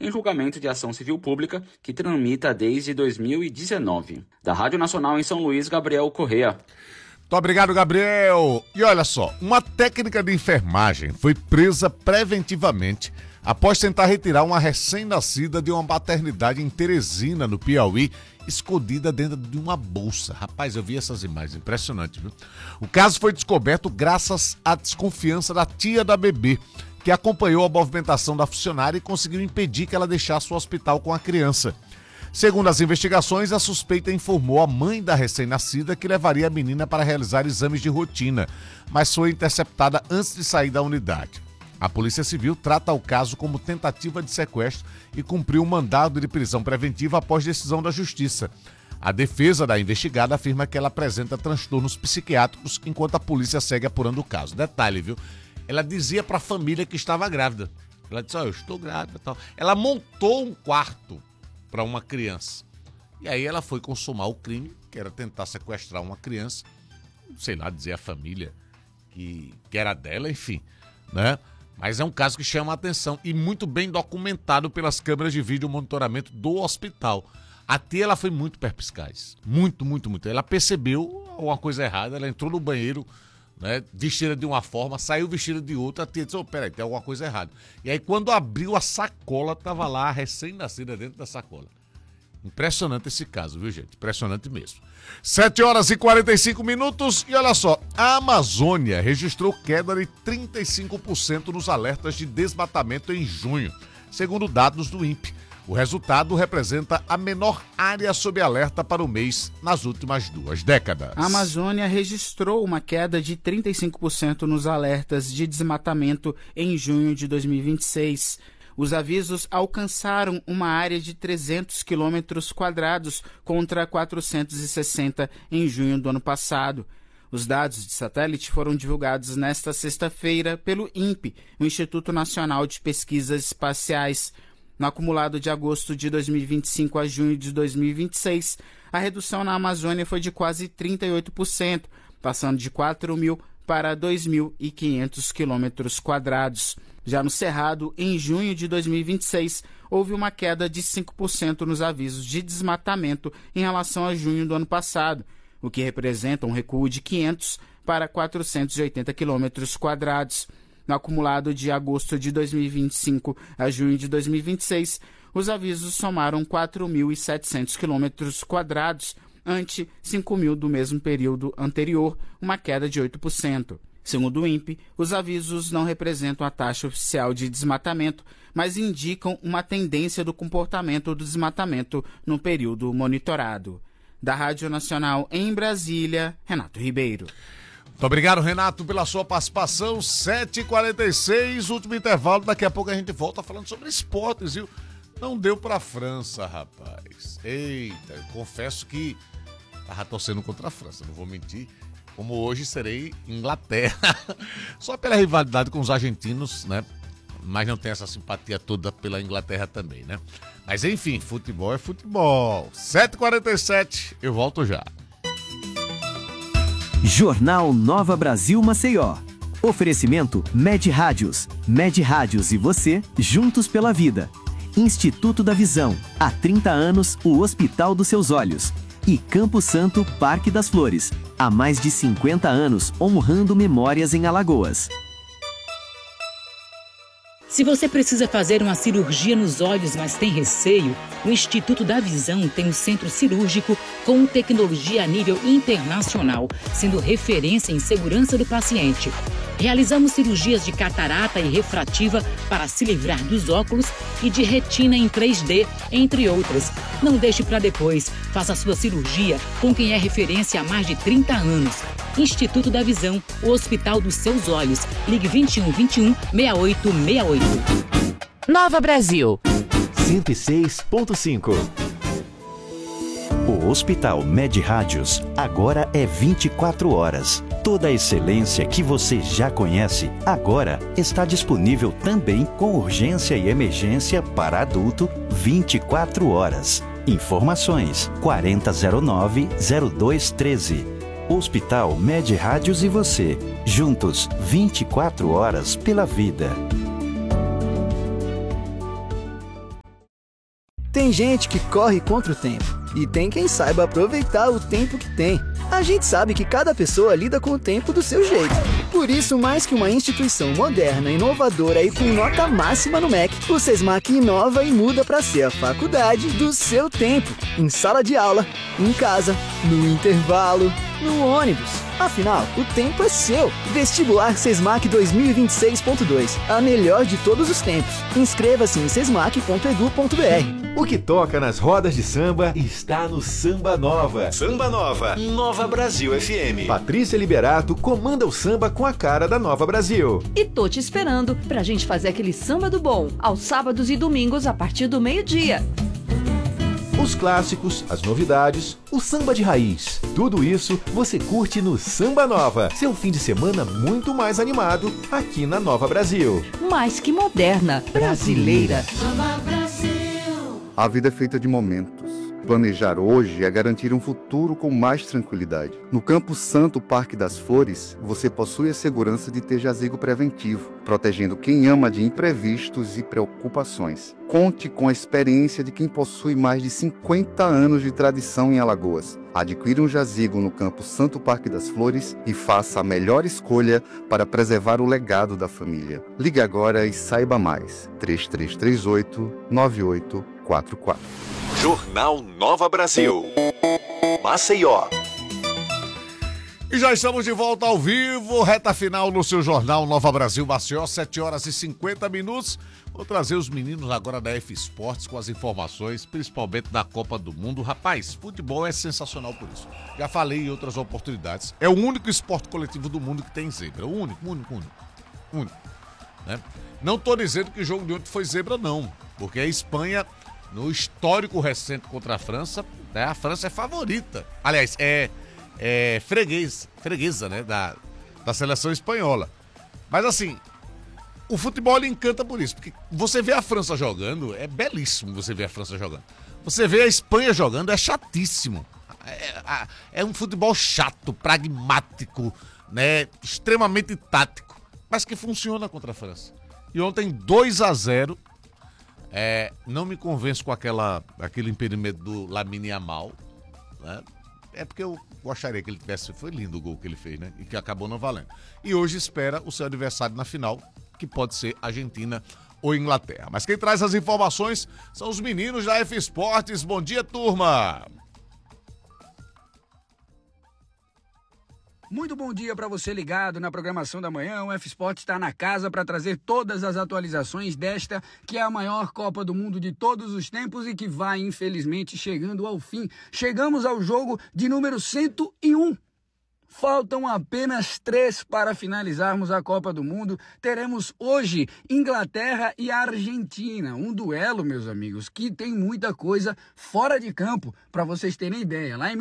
em julgamento de ação civil pública que tramita desde 2019. Da Rádio Nacional em São Luís, Gabriel Correa. Muito obrigado, Gabriel. E olha só, uma técnica de enfermagem foi presa preventivamente após tentar retirar uma recém-nascida de uma maternidade em Teresina, no Piauí, escondida dentro de uma bolsa. Rapaz, eu vi essas imagens, impressionante, viu? O caso foi descoberto graças à desconfiança da tia da bebê, que acompanhou a movimentação da funcionária e conseguiu impedir que ela deixasse o hospital com a criança. Segundo as investigações, a suspeita informou a mãe da recém-nascida que levaria a menina para realizar exames de rotina, mas foi interceptada antes de sair da unidade. A Polícia Civil trata o caso como tentativa de sequestro e cumpriu um mandado de prisão preventiva após decisão da Justiça. A defesa da investigada afirma que ela apresenta transtornos psiquiátricos enquanto a polícia segue apurando o caso. Detalhe, viu? Ela dizia para a família que estava grávida. Ela disse, eu estou grávida e tal. Ela montou um quarto para uma criança. E aí ela foi consumar o crime, que era tentar sequestrar uma criança, sei lá, dizer à família que era dela, enfim, né? Mas é um caso que chama a atenção e muito bem documentado pelas câmeras de vídeo monitoramento do hospital. A tia, ela foi muito perspicaz, muito. Ela percebeu uma coisa errada, ela entrou no banheiro, né, vestida de uma forma, saiu vestida de outra, a tia disse, peraí, tem alguma coisa errada. E aí quando abriu a sacola, tava lá a recém-nascida dentro da sacola. Impressionante esse caso, viu, gente? Impressionante mesmo. 7h45 e olha só, a Amazônia registrou queda de 35% nos alertas de desmatamento em junho, segundo dados do INPE. O resultado representa a menor área sob alerta para o mês nas últimas 2 décadas. A Amazônia registrou uma queda de 35% nos alertas de desmatamento em junho de 2026. Os avisos alcançaram uma área de 300 quilômetros quadrados contra 460 em junho do ano passado. Os dados de satélite foram divulgados nesta sexta-feira pelo INPE, o Instituto Nacional de Pesquisas Espaciais. No acumulado de agosto de 2025 a junho de 2026, a redução na Amazônia foi de quase 38%, passando de 4.000 para 2.500 quilômetros quadrados. Já no Cerrado, em junho de 2026, houve uma queda de 5% nos avisos de desmatamento em relação a junho do ano passado, o que representa um recuo de 500 para 480 quilômetros quadrados. No acumulado de agosto de 2025 a junho de 2026, os avisos somaram 4.700 quilômetros quadrados, ante 5.000 do mesmo período anterior, uma queda de 8%. Segundo o INPE, os avisos não representam a taxa oficial de desmatamento, mas indicam uma tendência do comportamento do desmatamento no período monitorado. Da Rádio Nacional em Brasília, Renato Ribeiro. Muito obrigado, Renato, pela sua participação. 7h46, último intervalo. Daqui a pouco a gente volta falando sobre esportes, viu? Não deu pra França, rapaz. Eita, eu confesso que tava torcendo contra a França, não vou mentir. Como hoje serei Inglaterra. Só pela rivalidade com os argentinos, né? Mas não tem essa simpatia toda pela Inglaterra também, né? Mas enfim, futebol é futebol. 7h47, eu volto já. Jornal Nova Brasil Maceió. Oferecimento Med Rádios. Med Rádios e você, juntos pela vida. Instituto da Visão. Há 30 anos, o Hospital dos Seus Olhos. E Campo Santo, Parque das Flores. Há mais de 50 anos, honrando memórias em Alagoas. Se você precisa fazer uma cirurgia nos olhos, mas tem receio, o Instituto da Visão tem um centro cirúrgico com tecnologia a nível internacional, sendo referência em segurança do paciente. Realizamos cirurgias de catarata e refrativa para se livrar dos óculos e de retina em 3D, entre outras. Não deixe para depois. Faça sua cirurgia com quem é referência há mais de 30 anos. Instituto da Visão, o Hospital dos Seus Olhos. Ligue 21 6868. Nova Brasil 106.5. O Hospital Med Rádios agora é 24 horas. Toda a excelência que você já conhece agora está disponível também com urgência e emergência para adulto 24 horas. Informações 4009-0213. Hospital Med Rádios e você, juntos 24 horas pela vida. Tem gente que corre contra o tempo e tem quem saiba aproveitar o tempo que tem. A gente sabe que cada pessoa lida com o tempo do seu jeito. Por isso, mais que uma instituição moderna, inovadora e com nota máxima no MEC, o SESMAC inova e muda para ser a faculdade do seu tempo. Em sala de aula, em casa, no intervalo, no ônibus. Afinal, o tempo é seu. Vestibular SESMAC 2026.2. A melhor de todos os tempos. Inscreva-se em sesmac.edu.br. O que toca nas rodas de samba está no Samba Nova. Samba Nova, Nova Brasil FM. Patrícia Liberato comanda o samba com a cara da Nova Brasil. E tô te esperando pra gente fazer aquele samba do bom, aos sábados e domingos a partir do meio-dia. Os clássicos, as novidades, o samba de raiz. Tudo isso você curte no Samba Nova. Seu fim de semana muito mais animado aqui na Nova Brasil. Mais que moderna, brasileira. A vida é feita de momentos. Planejar hoje é garantir um futuro com mais tranquilidade. No Campo Santo Parque das Flores, você possui a segurança de ter jazigo preventivo, protegendo quem ama de imprevistos e preocupações. Conte com a experiência de quem possui mais de 50 anos de tradição em Alagoas. Adquira um jazigo no Campo Santo Parque das Flores e faça a melhor escolha para preservar o legado da família. Ligue agora e saiba mais. 3338-9844. Jornal Nova Brasil. Maceió. E já estamos de volta ao vivo, reta final no seu Jornal Nova Brasil Maceió, 7 horas e 50 minutos. Vou trazer os meninos agora da F Esportes com as informações, principalmente da Copa do Mundo. Rapaz, futebol é sensacional por isso. Já falei em outras oportunidades. É o único esporte coletivo do mundo que tem zebra. O único. Né? Não estou dizendo que o jogo de ontem foi zebra, não. Porque a Espanha, no histórico recente contra a França, né, a França é favorita. Aliás, é freguesa, né, da seleção espanhola. Mas assim, o futebol ele encanta por isso, porque você vê a França jogando, é belíssimo você ver a França jogando. Você vê a Espanha jogando, é chatíssimo. É um futebol chato, pragmático, né, extremamente tático, mas que funciona contra a França. E ontem 2-0, não me convenço com aquele impedimento do Lamine Yamal, né? É porque eu gostaria que ele tivesse... Foi lindo o gol que ele fez, né? E que acabou não valendo. E hoje espera o seu adversário na final, que pode ser Argentina ou Inglaterra. Mas quem traz as informações são os meninos da F Esportes. Bom dia, turma! Muito bom dia para você ligado na programação da manhã. O F Sport está na casa para trazer todas as atualizações desta, que é a maior Copa do Mundo de todos os tempos e que vai, infelizmente, chegando ao fim. Chegamos ao jogo de número 101. Faltam apenas 3 para finalizarmos a Copa do Mundo. Teremos hoje Inglaterra e Argentina. Um duelo, meus amigos, que tem muita coisa fora de campo, para vocês terem ideia. Lá em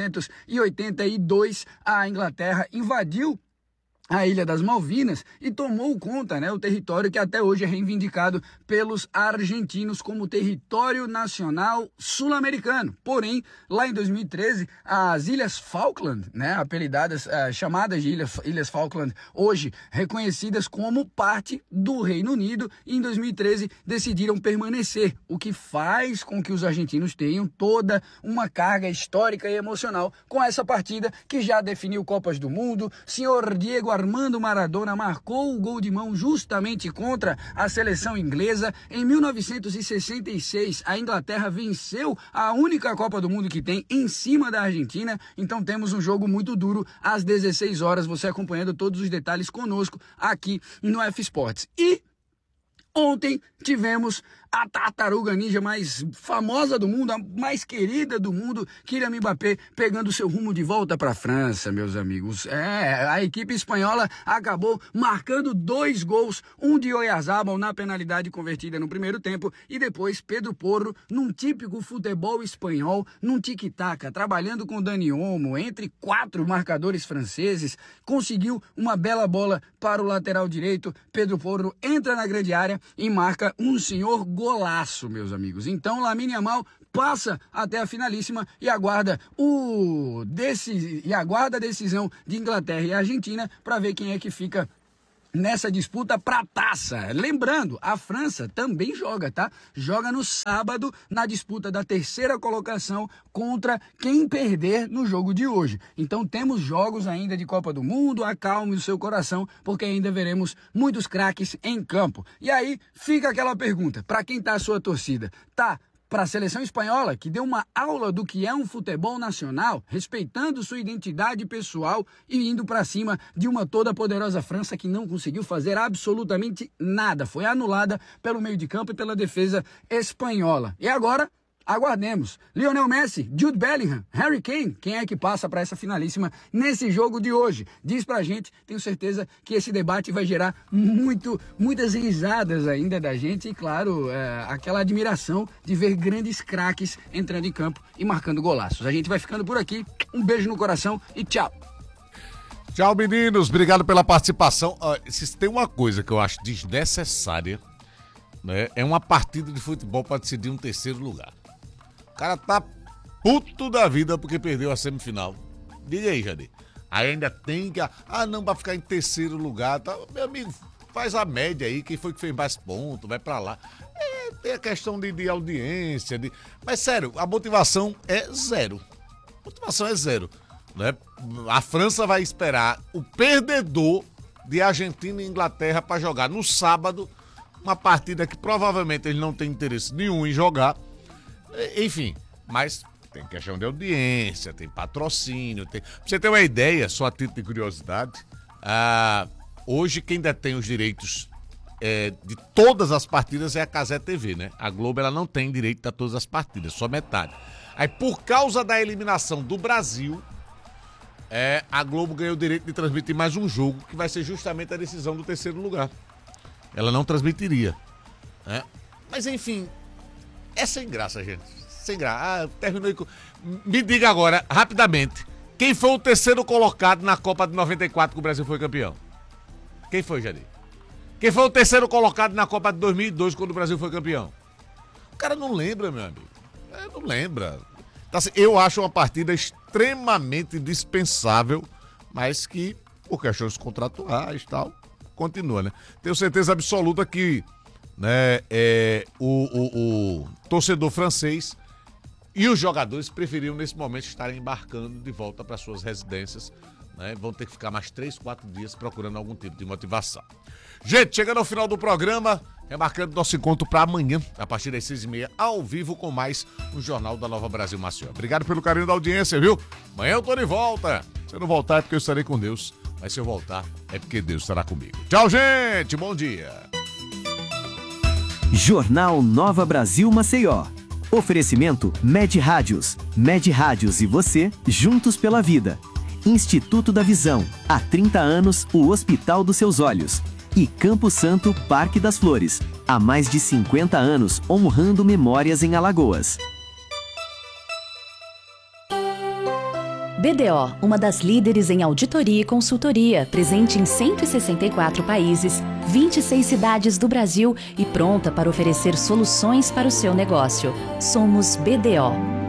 1982, a Inglaterra invadiu a Ilha das Malvinas e tomou conta, né, o território que até hoje é reivindicado pelos argentinos como território nacional sul-americano. Porém, lá em 2013, as Ilhas Falkland, né, apelidadas, chamadas de Ilhas Falkland, hoje reconhecidas como parte do Reino Unido, em 2013 decidiram permanecer, o que faz com que os argentinos tenham toda uma carga histórica e emocional com essa partida que já definiu Copas do Mundo. Senhor Diego Armando Maradona marcou o gol de mão justamente contra a seleção inglesa. Em 1966, a Inglaterra venceu a única Copa do Mundo que tem em cima da Argentina. Então temos um jogo muito duro às 16 horas, você acompanhando todos os detalhes conosco aqui no F Sports. E ontem tivemos a tartaruga ninja mais famosa do mundo, a mais querida do mundo, Kylian Mbappé, pegando seu rumo de volta para a França, meus amigos. A equipe espanhola acabou marcando 2 gols, um de Oyarzabal na penalidade convertida no primeiro tempo e depois Pedro Porro, num típico futebol espanhol, num tic-tac, trabalhando com Dani Olmo, entre 4 marcadores franceses, conseguiu uma bela bola para o lateral direito. Pedro Porro entra na grande área e marca um senhor golaço, meus amigos. Então, Lamine Yamal passa até a finalíssima e aguarda a decisão de Inglaterra e Argentina para ver quem é que fica nessa disputa para taça. Lembrando, a França também joga, tá? Joga no sábado na disputa da terceira colocação contra quem perder no jogo de hoje. Então temos jogos ainda de Copa do Mundo, acalme o seu coração, porque ainda veremos muitos craques em campo. E aí fica aquela pergunta, para quem tá a sua torcida? Tá para a seleção espanhola, que deu uma aula do que é um futebol nacional, respeitando sua identidade pessoal e indo para cima de uma toda poderosa França que não conseguiu fazer absolutamente nada. Foi anulada pelo meio de campo e pela defesa espanhola. E agora, aguardemos. Lionel Messi, Jude Bellingham, Harry Kane, quem é que passa para essa finalíssima nesse jogo de hoje? Diz pra gente, tenho certeza que esse debate vai gerar muitas risadas ainda da gente e, claro, aquela admiração de ver grandes craques entrando em campo e marcando golaços. A gente vai ficando por aqui, um beijo no coração e tchau! Tchau, meninos, obrigado pela participação. Se tem uma coisa que eu acho desnecessária, né, é uma partida de futebol para decidir um terceiro lugar. O cara tá puto da vida porque perdeu a semifinal. Diga aí, Jadir. Aí ainda tem que... não, pra ficar em terceiro lugar. Tá? Meu amigo, faz a média aí. Quem foi que fez mais pontos, vai pra lá. Tem a questão de audiência. Mas, sério, a motivação é zero. Né? A França vai esperar o perdedor de Argentina e Inglaterra pra jogar no sábado. Uma partida que provavelmente ele não tem interesse nenhum em jogar. Enfim, mas tem questão de audiência, tem patrocínio, Pra você ter uma ideia, só a título de curiosidade, hoje quem detém os direitos de todas as partidas é a Cazé TV, né? A Globo, ela não tem direito a todas as partidas, só metade. Aí, por causa da eliminação do Brasil, a Globo ganhou o direito de transmitir mais um jogo, que vai ser justamente a decisão do terceiro lugar. Ela não transmitiria, né? Mas, enfim... É sem graça, gente. Sem graça. Terminou. Me diga agora, rapidamente, quem foi o terceiro colocado na Copa de 94 que o Brasil foi campeão? Quem foi, Jadir? Quem foi o terceiro colocado na Copa de 2002 quando o Brasil foi campeão? O cara não lembra, meu amigo. Não lembra. Então, assim, eu acho uma partida extremamente dispensável, mas que, por questões contratuais e tal, continua, né? Tenho certeza absoluta que, né, o torcedor francês e os jogadores preferiam nesse momento estarem embarcando de volta para suas residências, né? Vão ter que ficar mais 3-4 dias procurando algum tipo de motivação. Gente, chegando ao final do programa, remarcando nosso encontro para amanhã, a partir das 6h30, ao vivo com mais um Jornal da Nova Brasil Maceió. Obrigado pelo carinho da audiência, viu? Amanhã eu tô de volta. Se eu não voltar é porque eu estarei com Deus, mas se eu voltar é porque Deus estará comigo. Tchau, gente! Bom dia! Jornal Nova Brasil Maceió. Oferecimento Med Rádios. Med Rádios e você, juntos pela vida. Instituto da Visão. Há 30 anos, o Hospital dos Seus Olhos. E Campo Santo, Parque das Flores. Há mais de 50 anos, honrando memórias em Alagoas. BDO, uma das líderes em auditoria e consultoria, presente em 164 países, 26 cidades do Brasil e pronta para oferecer soluções para o seu negócio. Somos BDO.